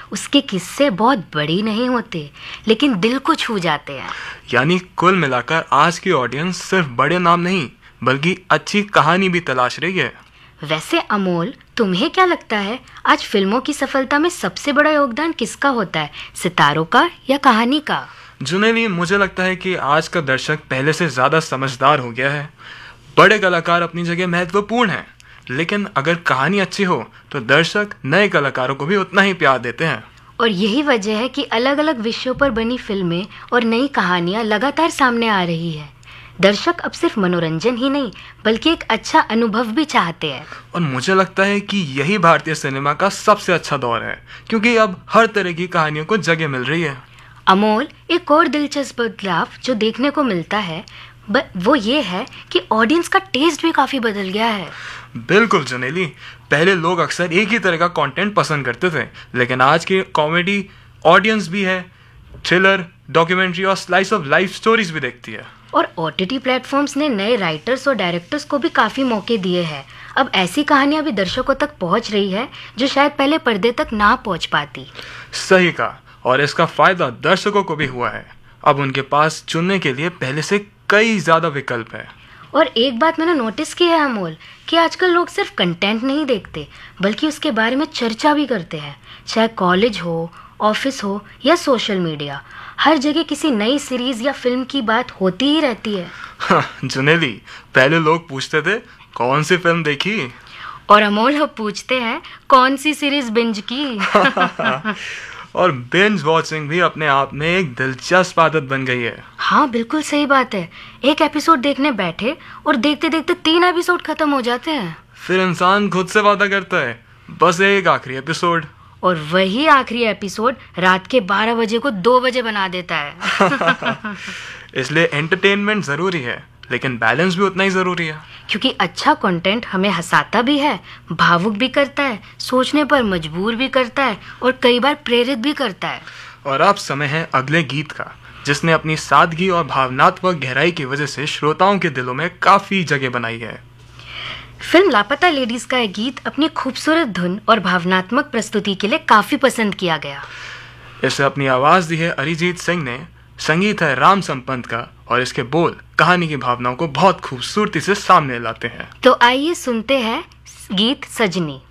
उसके किस्से बहुत बड़ी नहीं होते, लेकिन दिल को छू जाते हैं। यानी कुल मिलाकर आज की ऑडियंस सिर्फ बड़े नाम नहीं बल्कि अच्छी कहानी भी तलाश रही है। वैसे अमोल, तुम्हें क्या लगता है आज फिल्मों की सफलता में सबसे बड़ा योगदान किसका होता है, सितारों का या कहानी का? जुनैली, मुझे लगता है कि आज का दर्शक पहले से ज़्यादा समझदार हो गया है। बड़े कलाकार अपनी जगह महत्वपूर्ण हैं, लेकिन अगर कहानी अच्छी हो तो दर्शक नए कलाकारों को भी उतना ही प्यार देते हैं। और यही वजह है कि अलग अलग विषयों पर बनी फिल्में और नई कहानियां लगातार सामने आ रही है। दर्शक अब सिर्फ मनोरंजन ही नहीं बल्कि एक अच्छा अनुभव भी चाहते हैं। और मुझे लगता है कि यही भारतीय सिनेमा का सबसे अच्छा दौर है, क्योंकि अब हर तरह की कहानियों को जगह मिल रही है। अमोल, एक और दिलचस्प बदलाव जो देखने को मिलता है वो ये है कि ऑडियंस का टेस्ट भी काफी बदल गया है। बिल्कुल जुनैली, पहले लोग अक्सर एक ही तरह का कंटेंट पसंद करते थे, लेकिन आज की कॉमेडी ऑडियंस भी है, थ्रिलर, डॉक्यूमेंट्री और स्लाइस ऑफ लाइफ स्टोरीज भी देखती है। और ओटीटी प्लेटफॉर्म्स ने नए राइटर्स और डायरेक्टर्स को भी काफी मौके दिए हैं। अब ऐसी कहानियां भी दर्शकों तक पहुंच रही है जो शायद पहले पर्दे तक ना पहुंच पाती। सही कहा, और इसका फायदा दर्शकों को भी हुआ है। अब उनके पास चुनने के लिए पहले से कई ज्यादा विकल्प है। और एक बात मैंने नोटिस की है अमोल, कि आजकल लोग सिर्फ कंटेंट नहीं देखते बल्कि उसके बारे में चर्चा भी करते हैं। चाहे कॉलेज हो, ऑफिस हो या सोशल मीडिया, हर जगह किसी नई सीरीज या फिल्म की बात होती ही रहती है। जुनैली, पहले लोग पूछते थे कौन सी फिल्म देखी, और अमोल अब पूछते हैं कौन सी सीरीज बिंज की। और बिंज वॉचिंग भी अपने आप में एक दिलचस्प आदत बन गई है। हाँ, बिल्कुल सही बात है। एक एपिसोड देखने बैठे और देखते देखते 3 एपिसोड खत्म हो जाते हैं। फिर इंसान खुद से वादा करता है बस एक आखिरी एपिसोड, और वही आखिरी एपिसोड रात के 12 बजे को 2 बजे बना देता है। इसलिए एंटरटेनमेंट जरूरी है, लेकिन बैलेंस भी उतना ही जरूरी है। क्योंकि अच्छा कंटेंट हमें हंसाता भी है, भावुक भी करता है, सोचने पर मजबूर भी करता है और कई बार प्रेरित भी करता है। और अब समय है अगले गीत का, जिसने अपनी सादगी और भावनात्मक गहराई की वजह से श्रोताओं के दिलों में काफी जगह बनाई है। फिल्म लापता लेडीज का यह गीत अपनी खूबसूरत धुन और भावनात्मक प्रस्तुति के लिए काफी पसंद किया गया। इसे अपनी आवाज दी है अरिजीत सिंह ने, संगीत है राम संपंत का, और इसके बोल कहानी की भावनाओं को बहुत खूबसूरती से सामने लाते हैं। तो आइए सुनते हैं गीत सजनी।